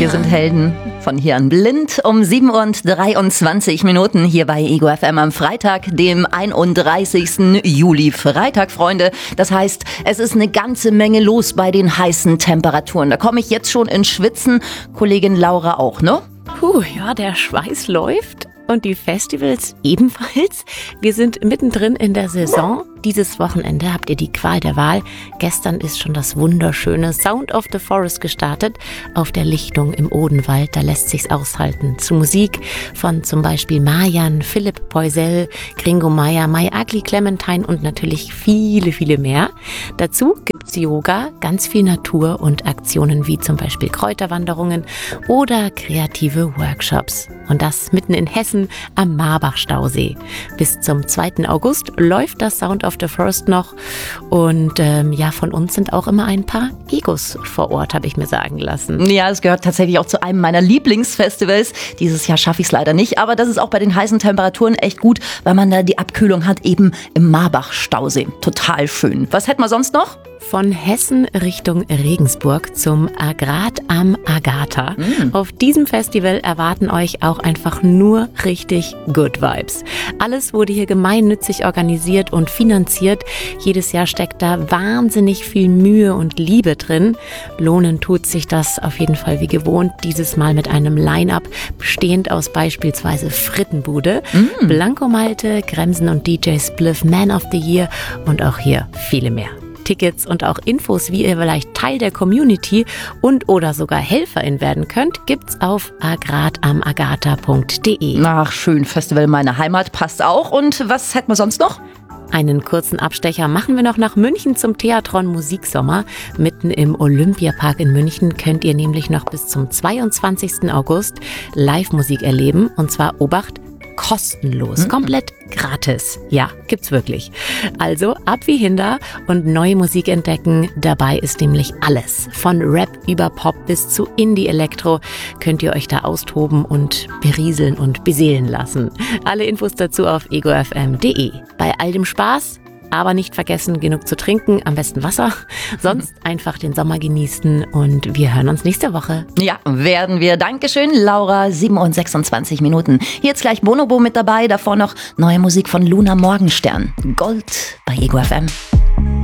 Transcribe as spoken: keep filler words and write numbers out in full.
Wir sind Helden von hier an blind um sieben Uhr und dreiundzwanzig Minuten hier bei Ego F M am Freitag, dem einunddreißigsten Juli. Freitag, Freunde. Das heißt, es ist eine ganze Menge los bei den heißen Temperaturen. Da komme ich jetzt schon ins Schwitzen. Kollegin Laura auch, ne? Puh, ja, der Schweiß läuft. Und die Festivals ebenfalls. Wir sind mittendrin in der Saison. Dieses Wochenende habt ihr die Qual der Wahl. Gestern ist schon das wunderschöne Sound of the Forest gestartet auf der Lichtung im Odenwald. Da lässt sich's aushalten. Zu Musik von zum Beispiel Marjan, Philipp Poisel, Gringo Meier, My Ugly Clementine und natürlich viele, viele mehr. Dazu gibt's Yoga, ganz viel Natur und Aktionen wie zum Beispiel Kräuterwanderungen oder kreative Workshops. Und das mitten in Hessen am Marbach-Stausee. Bis zum zweiten August läuft das Sound of the Forest noch. Und ähm, ja, von uns sind auch immer ein paar Egos vor Ort, habe ich mir sagen lassen. Ja, es gehört tatsächlich auch zu einem meiner Lieblingsfestivals. Dieses Jahr schaffe ich es leider nicht, aber das ist auch bei den heißen Temperaturen echt gut, weil man da die Abkühlung hat, eben im Marbach-Stausee. Total schön. Was hätten wir sonst noch? Von Hessen Richtung Regensburg zum Agrat am Agatha. Mm. Auf diesem Festival erwarten euch auch einfach nur richtig Good Vibes. Alles wurde hier gemeinnützig organisiert und finanziert. Jedes Jahr steckt da wahnsinnig viel Mühe und Liebe drin. Lohnen tut sich das auf jeden Fall wie gewohnt. Dieses Mal mit einem Line-Up bestehend aus beispielsweise Frittenbude, mm. Blanco Malte, Gremsen und D J Spliff, Man of the Year und auch hier viele mehr. Tickets und auch Infos, wie ihr vielleicht Teil der Community und oder sogar Helferin werden könnt, gibt's auf agratamagata punkt de. Ach, schön, Festival meine Heimat passt auch. Und was hätten wir sonst noch? Einen kurzen Abstecher machen wir noch nach München zum Theatron Musiksommer. Mitten im Olympiapark in München könnt ihr nämlich noch bis zum zweiundzwanzigsten August Live-Musik erleben. Und zwar, Obacht, kostenlos, komplett gratis. Ja, gibt's wirklich. Also ab wie hinter und neue Musik entdecken. Dabei ist nämlich alles. Von Rap über Pop bis zu Indie-Elektro könnt ihr euch da austoben und berieseln und beseelen lassen. Alle Infos dazu auf ego f m punkt de. Bei all dem Spaß, aber nicht vergessen, genug zu trinken, am besten Wasser. Sonst einfach den Sommer genießen und wir hören uns nächste Woche. Ja, werden wir. Dankeschön, Laura. sieben Uhr sechsundzwanzig Minuten. Jetzt gleich Bonobo mit dabei, davor noch neue Musik von Luna Morgenstern. Gold bei Ego F M.